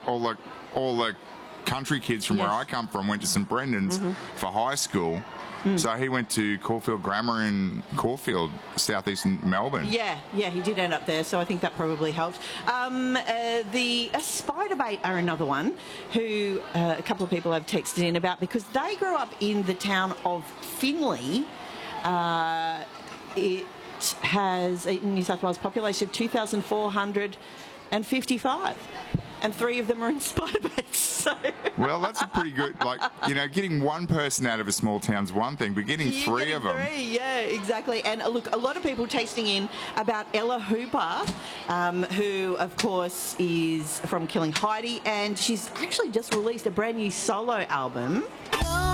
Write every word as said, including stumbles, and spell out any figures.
all the all the country kids from Yes. where I come from went to St Brendan's Mm-hmm. for high school. Mm. So he went to Caulfield Grammar in Caulfield, southeastern Melbourne. Yeah, yeah, he did end up there, so I think that probably helped. Um, uh, the uh, Spiderbait are another one who uh, a couple of people have texted in about because they grew up in the town of Finley. Uh, it has a New South Wales population of two thousand four hundred fifty-five, and three of them are in Spiderbaits. So. Well, that's a pretty good, like, you know, getting one person out of a small town's one thing, but getting You're three getting of them. Three, yeah, exactly. And uh, look, a lot of people tasting in about Ella Hooper, um, who, of course, is from Killing Heidi, and she's actually just released a brand new solo album.